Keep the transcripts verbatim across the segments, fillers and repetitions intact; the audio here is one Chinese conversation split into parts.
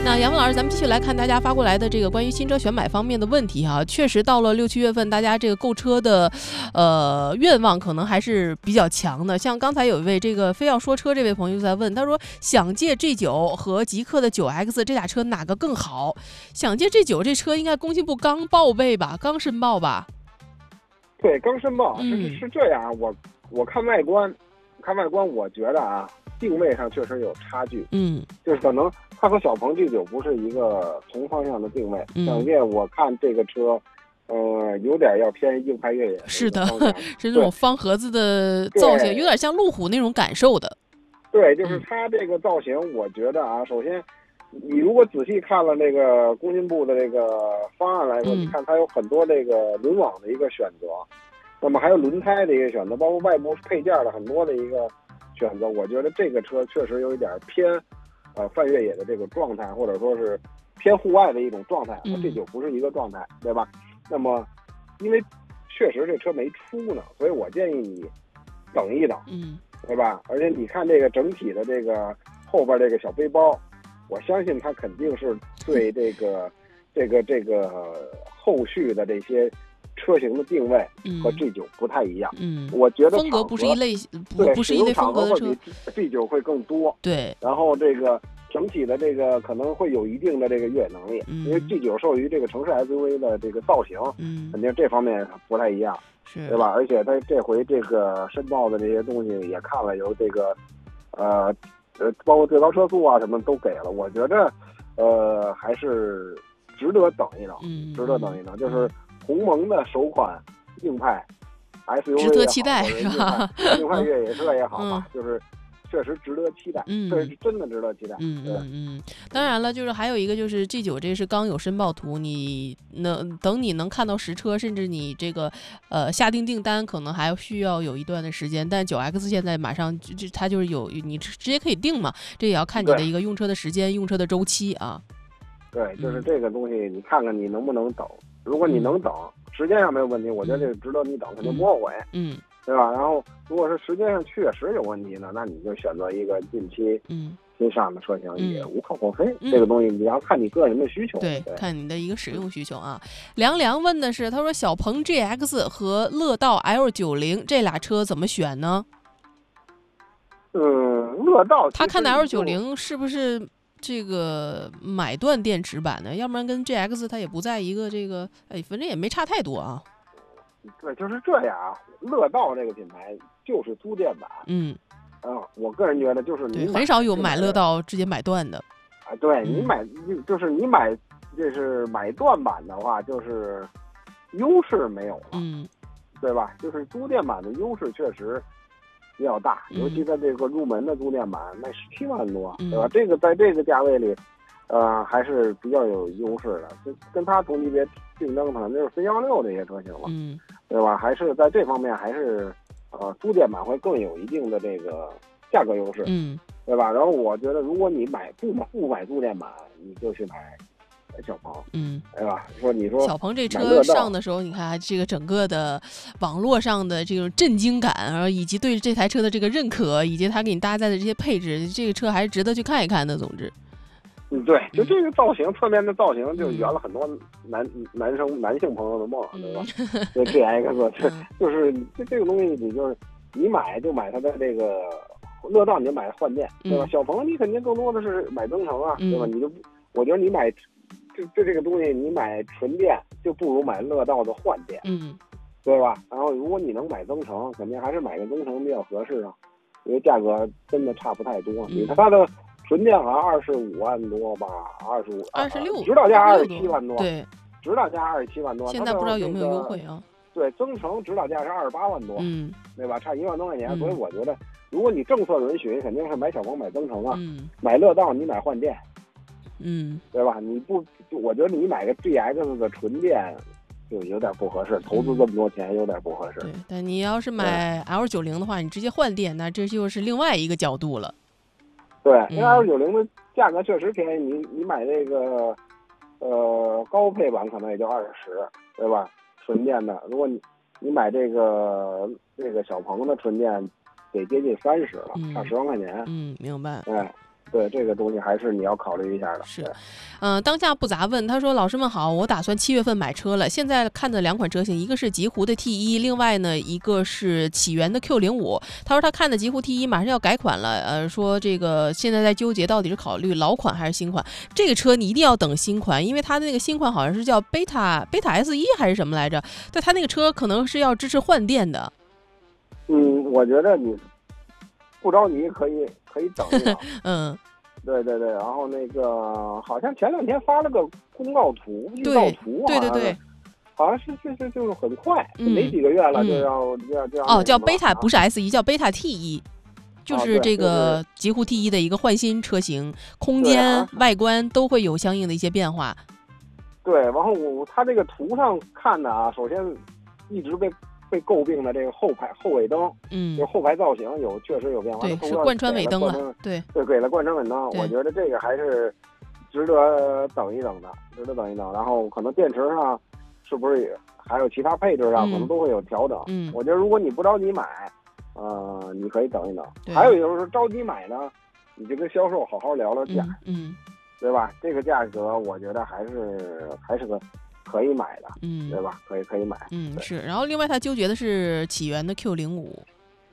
那杨峰老师，咱们继续来看大家发过来的这个关于新车选买方面的问题哈。确实到了六七月份，大家这个购车的呃愿望可能还是比较强的。像刚才有一位这个非要说车这位朋友就在问，他说想借 G 九 和极氪的 九 X 这俩车哪个更好？想借 G 九 这车应该工信部刚报备吧，刚申报吧？ 对，刚申报。 嗯、 是是这样，我我看外观，看外观，我觉得啊，定位上确实有差距。 嗯， 就是可能它和小鹏 G 九 不是一个同方向的定位。 嗯、 想借我看这个车，呃，有点要偏硬派越野。 是的，是这种方盒子的造型，有点像路虎那种感受的。 对，就是它这个造型，我觉得啊，首先，你如果仔细看了这个工信部的这个方案来说， 嗯、 你看它有很多这个轮网的一个选择，那么还有轮胎的一个选择，包括外部配件的很多的一个选择。我觉得这个车确实有一点偏，呃，泛越野的这个状态，或者说是偏户外的一种状态，和 G 九 不是一个状态，对吧？那么，因为确实这车没出呢，所以我建议你等一等， 嗯， 对吧？而且你看这个整体的这个后边这个小背包，我相信它肯定是对这个这个这个后续的这些车型的定位和 G 九 不太一样。 嗯， 我觉得风格不是一类，不不是一类风格的车。 G 九 会更多。 对， 然后这个整体的这个可能会有一定的这个越野能力， 嗯、 因为 G 九 受于这个城市 S U V 的这个造型， 嗯， 肯定这方面不太一样， 是， 对吧？而且它这回这个申报的这些东西也看了，有这个，呃呃，包括最高车速啊什么都给了，我觉着，呃，还是值得等一等， 嗯， 值得等一等，就是鸿蒙的首款硬派 S U V 值得期待是吧？硬派越野车也好吧， 嗯、 就是确实值得期待， 嗯， 这是真的值得期待。 嗯嗯嗯，当然了，就是还有一个就是 G 九 这是刚有申报图，你能等你能看到实车，甚至你这个呃下定订单，可能还需要有一段的时间。但 九 X 现在马上就它就是有你直接可以定嘛，这也要看你的一个用车的时间、用车的周期啊。 对，就是这个东西，你看看你能不能等。如果你能等， 嗯、 时间上没有问题，我觉得这个值得你等，肯定不后悔。 嗯。 对吧？然后，如果是时间上确实有问题呢，那你就选择一个近期嗯新上的车型， 嗯、 也无可厚非。 嗯、 这个东西你要看你个人的需求， 对， 对看你的一个使用需求啊。梁梁问的是，他说小鹏 G X 和乐道 L 九十 这俩车怎么选呢？ 嗯，乐道他看的 L 九十 是不是这个买断电池版的？要不然跟 G X 它也不在一个这个，哎，反正也没差太多啊。 对，就是这样啊。乐道这个品牌就是租电版， 嗯， 啊，我个人觉得就是你很少有买乐道直接买断的。 啊，对嗯、 你买就是你买，就是买断版的话，就是优势没有了， 嗯， 对吧？就是租电版的优势确实比较大， 嗯、 尤其在这个入门的租电版，那十七万多， 嗯、 对吧？这个在这个价位里，呃，还是比较有优势的，跟跟它同级别竞争可能就是 C 一六这些车型了， 嗯。 对吧？还是在这方面，还是呃，租电版会更有一定的这个价格优势， 嗯， 对吧？然后我觉得，如果你买不买不买租电版，你就去买小鹏， 嗯， 对吧？说你说小鹏这车上的时候，你看这个整个的网络上的这种震惊感，然后以及对这台车的这个认可，以及它给你搭载的这些配置，这个车还是值得去看一看的。总之。 嗯，对，就这个造型，侧面的造型就圆了很多男、嗯、男生男性朋友的梦，对吧？这 G X 这就是这这个东西，你就是你买就买它的这个乐道，你就买换电，对吧？ 嗯、 小鹏你肯定更多的是买增程啊， 嗯、 对吧？你就我觉得你买这这这个东西，你买纯电就不如买乐道的换电， 嗯， 对吧？然后如果你能买增程，肯定还是买个增程比较合适啊，因为价格真的差不太多。 嗯、 你看它的。纯电好像二十五万多吧，二十五， 二十六， 指导价二十七万多， 对， 指导价二十七万多。 现在不知道有没有优惠啊？ 对，增程指导价是二十八万多， 嗯， 对吧？差一万多块钱， 嗯、 所以我觉得，如果你政策允许，肯定是买小鹏买增程啊， 嗯、 买乐道你买换电， 嗯， 对吧？你不，我觉得你买个 G X 的纯电就有点不合适，投资这么多钱有点不合适。 对，但你要是买 L 九十 的话，你直接换电，那这就是另外一个角度了。 对，因为 L 九十 的价格确实便宜，你你买这个呃高配版可能也就二十，对吧？纯电的，如果你你买这个这个小鹏的纯电，得接近三十了， 嗯、 差十万块钱。 嗯，明白。 对， 对，这个东西还是你要考虑一下的。 是，嗯、呃，当下不杂问，他说：“老师们好，我打算七月份买车了。现在看的两款车型，一个是极狐的 T 一，另外呢一个是启源的 Q 零五。他说他看的极狐 T 一马上要改款了，呃，说这个现在在纠结到底是考虑老款还是新款。这个车你一定要等新款，因为它的那个新款好像是叫贝塔贝塔 S 一还是什么来着？但它那个车可能是要支持换电的。 嗯，我觉得你不着急，可以可以等一等。 嗯。” 对对对，然后那个好像前两天发了个公告图、预告图， 对对对， 好像是是是就是很快， 嗯、 没几个月了嗯、 就要就要就要哦，叫贝塔、 啊、 不是 S 一，叫贝塔 T 一，就是这个极狐 T 一的一个换新车型，空间、啊、外观都会有相应的一些变化。 对，然后我它这个图上看的啊，首先一直被。被诟病的这个后排后尾灯， 嗯， 就后排造型有确实有变化， 对，是贯穿尾灯了，对对，给了贯穿尾灯，我觉得这个还是值得等一等的，值得等一等。然后可能电池上是不是还有其他配置上、嗯、可能都会有调整。 嗯， 我觉得如果你不着急买，呃，你可以等一等。还有就是着急买呢，你就跟销售好好聊聊价， 嗯，嗯对吧？这个价格我觉得还是还是个。可以买的， 嗯， 对吧？可以可以买， 嗯是。然后另外他纠结的是启源的 Q 零五，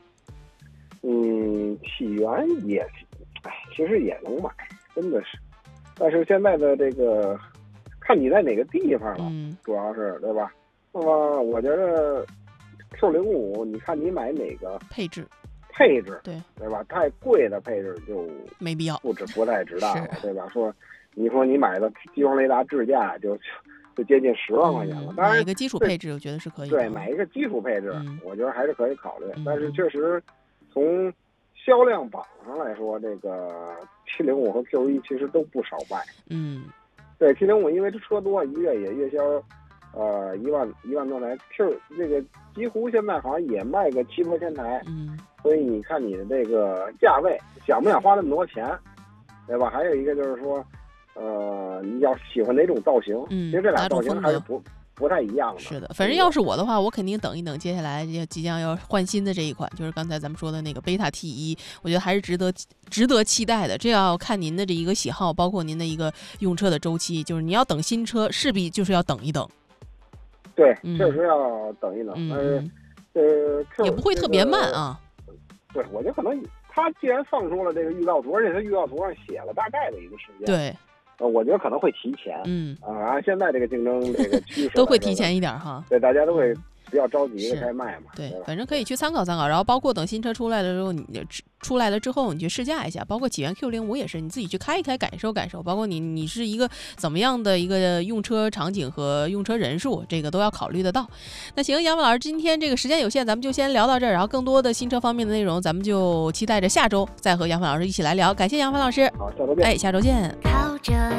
嗯，启源也，哎，其实也能买，真的是。但是现在的这个，看你在哪个地方了， 嗯， 主要是对吧？那么我觉得 Q 零五，你看你买哪个配置？ 配置对对吧？太贵的配置就没必要， 不值不太值当了，对吧？说你说你买的激光雷达智驾就。就接近十万块钱了， 嗯、 当然买一个基础配置，我觉得是可以的。 对，买一个基础配置， 嗯、 我觉得还是可以考虑。 嗯、 但是确实，从销量榜上来说，这个七零五和 Q 一其实都不少卖。 嗯， 对，七零五因为这车多，一个月也月销呃一万一万多台。Q 这个极狐现在好像也卖个七八千台。 嗯， 所以你看你的这个价位，想不想花那么多钱，对吧？还有一个就是说。呃，你要喜欢哪种造型？ 嗯， 其实这俩造型还是不不太一样的。 是的，反正要是我的话，我肯定等一等，接下来要即将要换新的这一款，就是刚才咱们说的那个贝塔 T 一，我觉得还是值得值得期待的。这要看您的这一个喜好，包括您的一个用车的周期，就是你要等新车，势必就是要等一等。 对， 嗯、 确实要等一等， 嗯、 但是呃也不会特别慢啊。 这个、对，我觉得可能他既然放出了这个预告图，而且他预告图上写了大概的一个时间。 对。 呃，我觉得可能会提前， 嗯啊，按现在这个竞争这个趋势都会提前一点哈。 对，大家都会比较着急的开卖嘛。 对， 对， 反正可以去参考参考。然后包括等新车出来的时候，你出来了之后，你去试驾一下。包括启源 Q 零五也是，你自己去开一开，感受感受。包括你你是一个怎么样的一个用车场景和用车人数，这个都要考虑得到。那行，杨帆老师，今天这个时间有限，咱们就先聊到这儿。然后更多的新车方面的内容，咱们就期待着下周再和杨帆老师一起来聊。感谢杨帆老师， 好，下周见。 哎，下周见。靠着